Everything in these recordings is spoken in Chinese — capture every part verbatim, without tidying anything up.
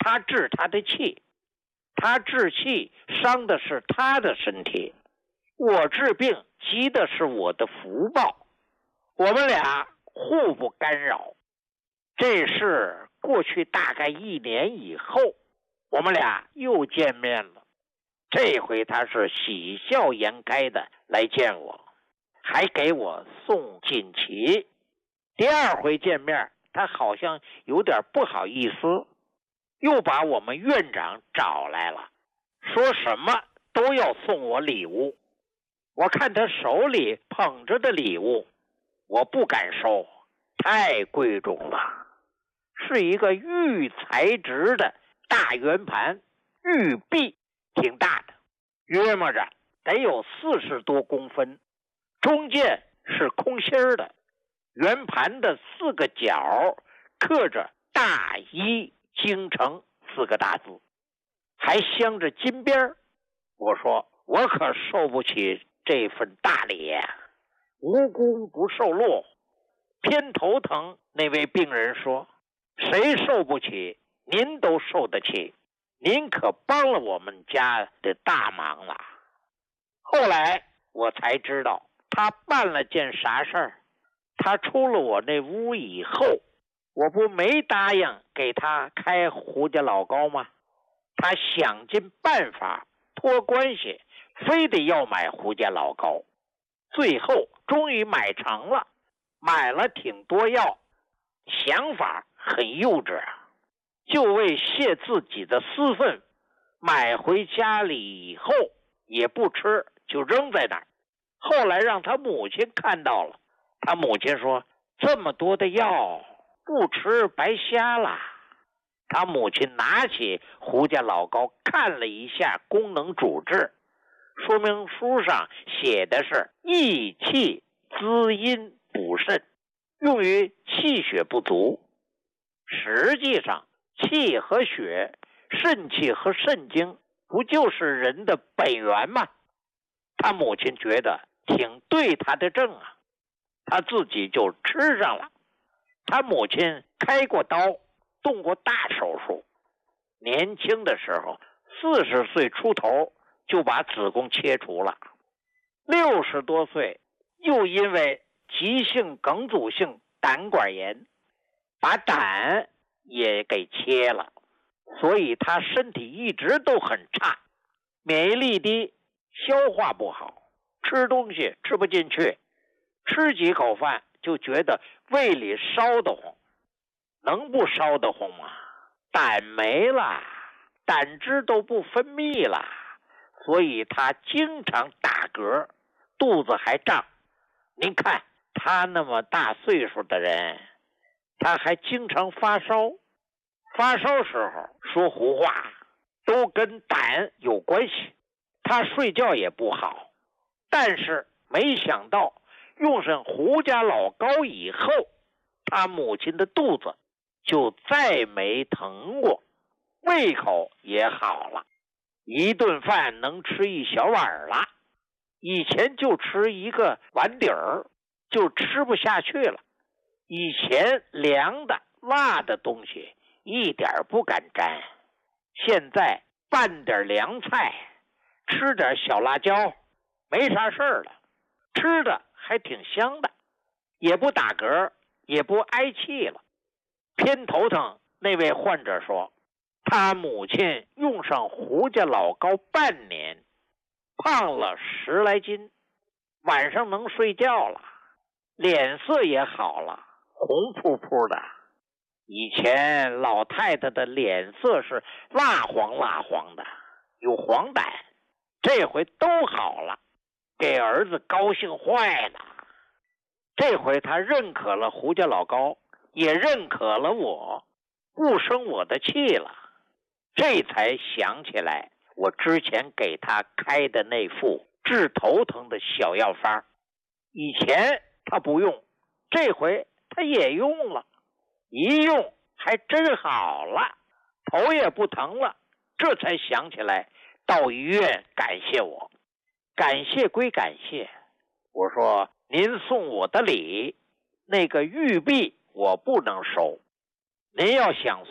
他治他的气，他治气伤的是他的身体，我治病积的是我的福报，我们俩互不干扰。这事过去大概一年以后，我们俩又见面了。这回他是喜笑颜开的来见我，还给我送锦旗。第二回见面，他好像有点不好意思，又把我们院长找来了，说什么都要送我礼物。我看他手里捧着的礼物，我不敢收，太贵重了，是一个玉材质的大圆盘，玉璧，挺大的，约摸着得有四十多公分，中间是空心的，圆盘的四个角刻着大一京城四个大字，还镶着金边。我说我可受不起这份大礼呀，无功不受禄。偏头疼那位病人说，谁受不起，您都受得起，您可帮了我们家的大忙了。后来我才知道他办了件啥事儿。他出了我那屋以后，我不没答应给他开胡家老高吗？他想尽办法托关系，非得要买胡家老高，最后终于买成了，买了挺多药，想法很幼稚啊，就为泄自己的私愤，买回家里以后也不吃，就扔在那儿。后来让他母亲看到了，他母亲说，这么多的药不吃白瞎了。他母亲拿起胡家老高看了一下功能主治，说明书上写的是益气滋阴补肾，用于气血不足。实际上气和血，肾气和肾精不就是人的本源吗？他母亲觉得挺对他的症啊，他自己就吃上了。他母亲开过刀，动过大手术，年轻的时候四十岁出头就把子宫切除了，六十多岁又因为急性梗阻性胆管炎把胆也给切了，所以他身体一直都很差，免疫力低，消化不好，吃东西吃不进去，吃几口饭就觉得胃里烧得慌。能不烧得慌吗？胆没了，胆汁都不分泌了，所以他经常打嗝，肚子还胀。您看他那么大岁数的人，他还经常发烧，发烧时候说胡话，都跟胆有关系。他睡觉也不好，但是没想到用上胡家老高以后，他母亲的肚子就再没疼过，胃口也好了，一顿饭能吃一小碗了，以前就吃一个碗底儿就吃不下去了。以前凉的辣的东西一点不敢沾，现在拌点凉菜，吃点小辣椒，没啥事儿了，吃的还挺香的，也不打嗝，也不挨气了。偏头疼那位患者说，他母亲用上胡家老高半年，胖了十来斤，晚上能睡觉了，脸色也好了，红扑扑的。以前老太太的脸色是蜡黄蜡黄的，有黄疸，这回都好了，给儿子高兴坏了。这回他认可了胡家老高，也认可了我，不生我的气了。这才想起来我之前给他开的那副治头疼的小药方，以前他不用，这回他也用了，一用还真好了，头也不疼了。这才想起来到医院感谢我。感谢归感谢，我说您送我的礼，那个玉璧我不能收，您要想送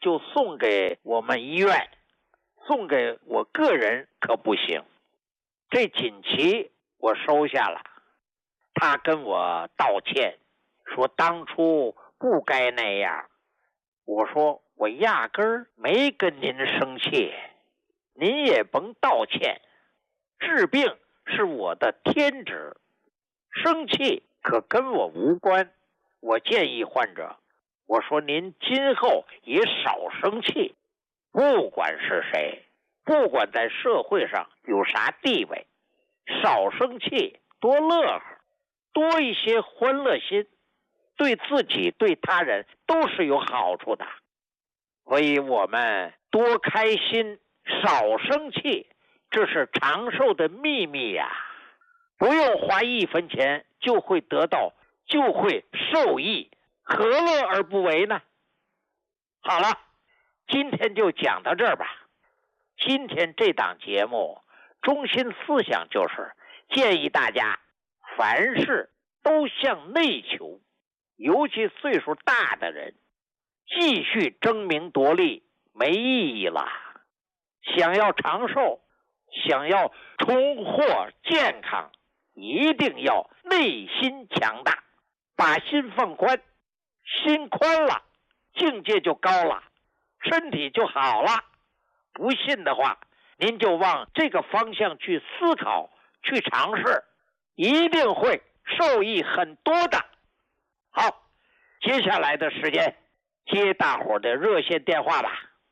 就送给我们医院，送给我个人可不行。这锦旗我收下了，他跟我道歉，说当初不该那样。我说我压根儿没跟您生气，您也甭道歉，治病是我的天职，生气可跟我无关。我建议患者，我说您今后也少生气，不管是谁，不管在社会上有啥地位，少生气，多乐呵，多一些欢乐心，对自己对他人都是有好处的。所以我们多开心，少生气，这是长寿的秘密呀、啊！不用花一分钱就会得到，就会受益，何乐而不为呢？好了，今天就讲到这儿吧。今天这档节目中心思想就是建议大家凡事都向内求，尤其岁数大的人，继续争名夺利没意义了。想要长寿，想要重获健康，一定要内心强大，把心放宽，心宽了，境界就高了，身体就好了。不信的话，您就往这个方向去思考，去尝试，一定会受益很多的。好，接下来的时间接大伙的热线电话吧。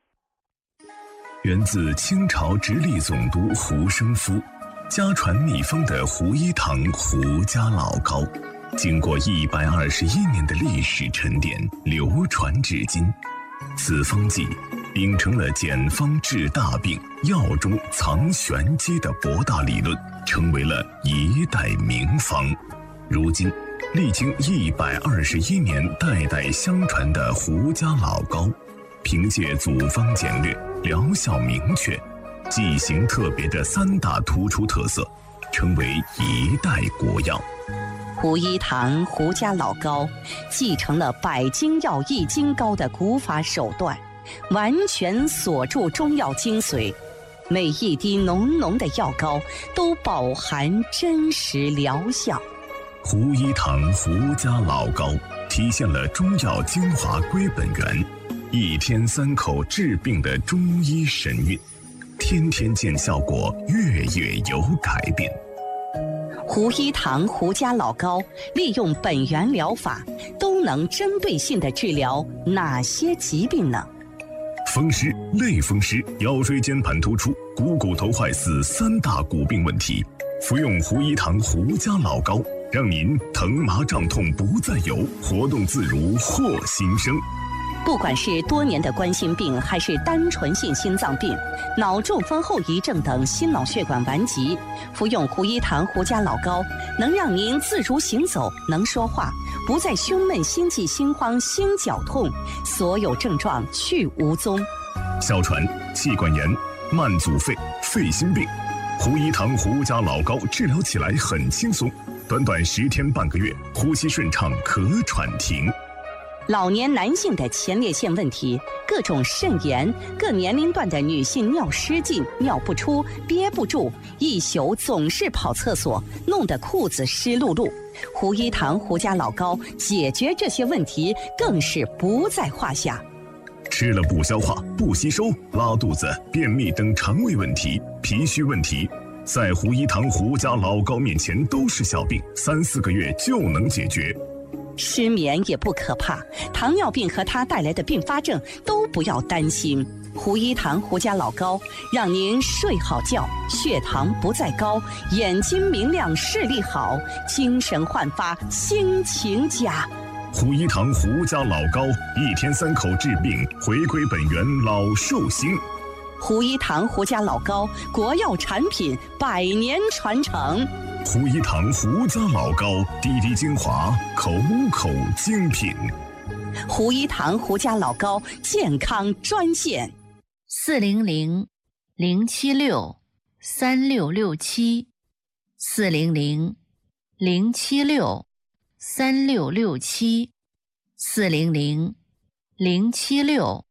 源自清朝直隶总督胡生夫，家传秘方的胡一堂胡家老膏，经过一百二十一年的历史沉淀，流传至今。此方剂秉承了简方治大病、药中藏玄机的博大理论，成为了一代名方。如今历经一百二十一年代代相传的胡家老膏，凭借组方简略、疗效明确、剂型特别的三大突出特色，成为一代国药。 胡一堂胡家老膏继承了百金药易筋膏的古法手段，完全锁住中药精髓，每一滴浓浓的药膏都饱含真实疗效。 胡一堂胡家老膏体现了中药精华归本源，一天三口治病的中医神韵，天天见效果，月月有改变。 胡一堂胡家老膏利用本源疗法，都能针对性地治疗哪些疾病呢？ 风湿、类风湿、腰椎间盘突出、股骨头坏死三大骨病问题，服用胡一堂胡家老膏，让您疼麻胀痛不再有，活动自如获新生。 不管是多年的冠心病，还是单纯性心脏病、脑中风后遗症等心脑血管顽疾，服用胡一堂胡家老膏，能让您自如行走，能说话，不再胸闷、心悸、心慌、心绞痛，所有症状去无踪。 哮喘、气管炎、慢阻肺、肺心病，胡一堂胡家老膏治疗起来很轻松，短短十天半个月，呼吸顺畅，可喘停。 老年男性的前列腺问题，各种肾炎，各年龄段的女性尿失禁、尿不出、憋不住，一宿总是跑厕所，弄得裤子湿漉漉。胡一堂胡家老膏解决这些问题更是不在话下。 吃了不消化、不吸收、拉肚子、便秘等肠胃问题、脾虚问题，在胡一堂胡家老膏面前都是小病，三四个月就能解决。 失眠也不可怕，糖尿病和它带来的并发症都不要担心。胡一堂胡家老膏让您睡好觉，血糖不再高，眼睛明亮，视力好，精神焕发，心情佳。 胡一堂胡家老膏，一天三口治病，回归本源，老寿星。 胡一堂胡家老膏，国药产品，百年传承。 胡一堂胡家老膏，滴滴精华，口口精品。 胡一堂胡家老膏健康专线： 四零零零七六三六六七，四零零零七六三六六七，四零零零七六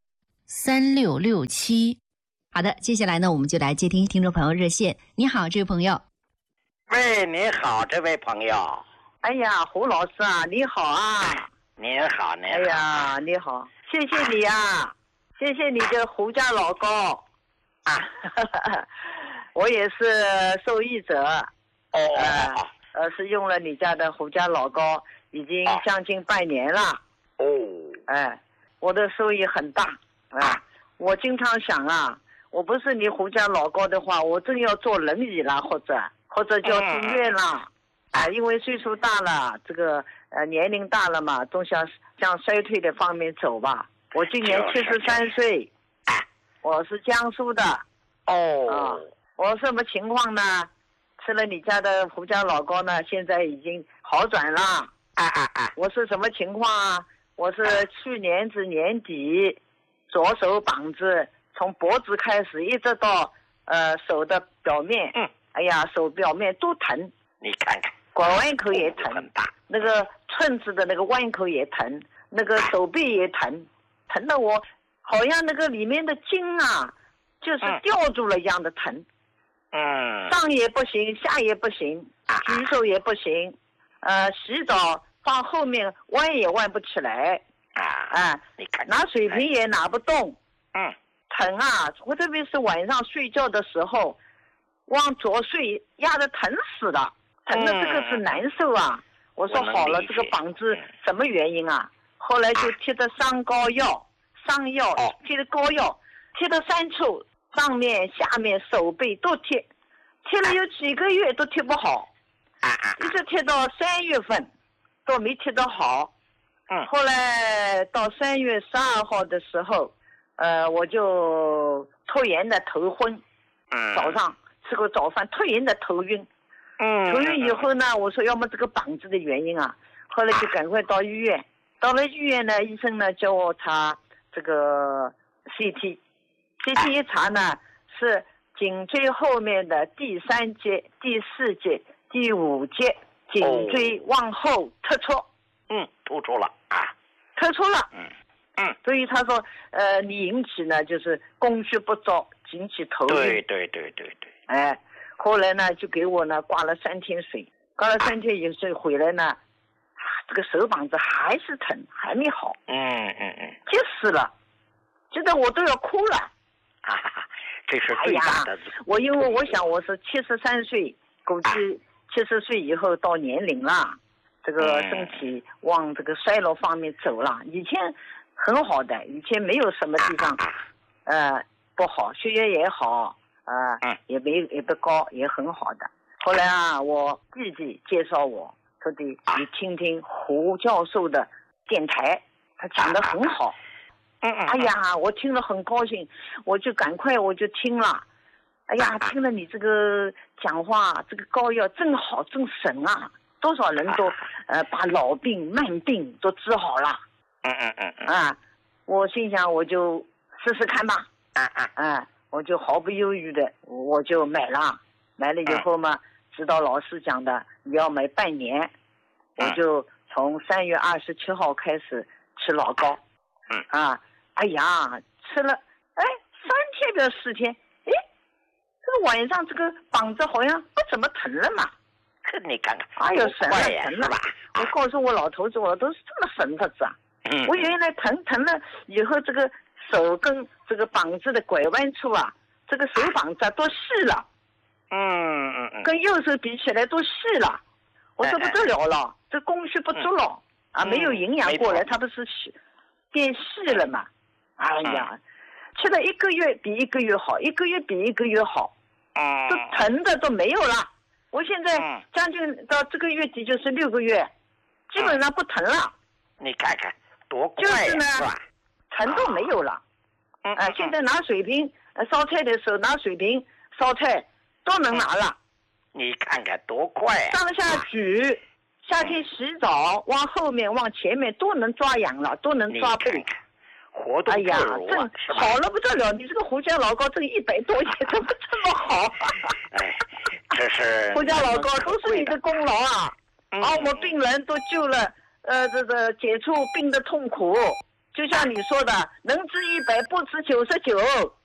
三六六七。好的，接下来呢，我们就来接听听众朋友热线。你好，这位朋友。 喂，你好，这位朋友。 哎呀，胡老师啊，你好啊！ 您好，您好。 哎呀，你好，谢谢你啊，谢谢你的胡家老高啊，我也是受益者。 哦呃呃，是用了你家的胡家老高，已经将近半年了。 哦。 哎，我的收益很大啊、呃！我经常想啊，我不是你胡家老高的话，我真要坐轮椅了，或者或者就要住院了。嗯啊，因为岁数大了，这个呃年龄大了嘛，总想向衰退的方面走吧。我今年七十三岁，我是江苏的。 哦。 啊，我什么情况呢？吃了你家的胡家老高呢，现在已经好转了。 啊啊啊！ 我是什么情况啊？我是去年至年底，左手膀子从脖子开始一直到呃手的表面， 嗯， 哎呀，手表面都疼。 你看看。 拐弯口也疼，那个寸子的那个弯口也疼，那个手臂也疼，疼得我好像那个里面的筋啊，就是吊住了一样的疼。 嗯。 上也不行，下也不行，举手也不行，呃，洗澡放后面弯也弯不起来。 啊。 啊， 你看。 拿水瓶也拿不动。 嗯。 疼啊！我特别是晚上睡觉的时候，往左睡压得疼死了。疼的这个是难受啊！嗯、我说好了，这个膀子什么原因啊？后来就贴的伤膏药、伤药，贴的膏药，贴的三处，上面、下面、手背都贴，贴了有几个月都贴不好，一直贴到三月份，都没贴得好。 嗯。 后来到三月十二号的时候，呃，我就突然的头昏， 嗯， 早上吃过早饭，突然的头晕。 嗯， 头晕以后呢，我说要么这个膀子的原因啊，后来就赶快到医院，到了医院呢，医生呢叫我查这个 C T，C T 一查呢是颈椎后面的第三节、第四节、第五节颈椎往后突出， 嗯，突出了啊， 突出了， 嗯嗯， 所以他说呃你引起呢就是供血不足，引起头晕， 对对对对对， 哎。后来呢，就给我呢挂了三天水，挂了三天以后回来呢，这个手膀子还是疼，还没好。 嗯嗯嗯， 急死了，急得我都要哭了。 哈哈哈，这是最大的。 哎呀，我因为我想我是七十三岁，估计七十岁以后到年龄了，这个身体往这个衰老方面走了。以前很好的，以前没有什么地方，呃不好，血压也好。啊、呃，也没也不高，也很好的。后来啊，我弟弟介绍我，说的你听听胡教授的电台，他讲得很好。 嗯嗯。 哎呀，我听了很高兴，我就赶快我就听了。哎呀，听了你这个讲话，这个膏药真好，真神啊！多少人都呃把老病慢病都治好了。 嗯嗯嗯嗯。 啊，我心想我就试试看吧。 嗯嗯嗯。我就毫不犹豫的，我就买了，买了以后嘛，指导老师讲的，你要买半年，我就从三月二十七号开始吃老膏， 嗯啊，哎呀，吃了，哎，三天不要四天，哎，这个晚上这个膀子好像不怎么疼了嘛， 你看看， 哎呦，神了神了，我告诉我老头子，我都是这么神的子啊， 嗯， 我原来疼疼了以后这个。手跟这个膀子的拐弯处啊，这个手膀子、啊、都细了， 嗯嗯嗯， 跟右手比起来都细了，我说不得了了，哎、这供血不足了、嗯、啊，没有营养过来，它不是细变细了嘛？哎呀，嗯、吃了一个月比一个月好，一个月比一个月好， 嗯， 都疼的都没有了。我现在将近到这个月底就是六个月，基本上不疼了。 你看看多快呀，就是呢。 是吧？ 疼都没有了， 嗯， 啊，现在拿水瓶烧菜的时候拿水瓶烧菜都能拿了。 你看看多快啊！ 上下举，夏天洗澡往后面往前面都能抓痒了，都能抓背。 活动自如、啊， 哎呀，这好了不得了！你这个胡家老高这个一百多也怎么这么好？ 哎，这是胡家老高都是你的功劳啊！把我们病人都救了，呃，这个解除病的痛苦。 就像你说的，能治一百不治九十九。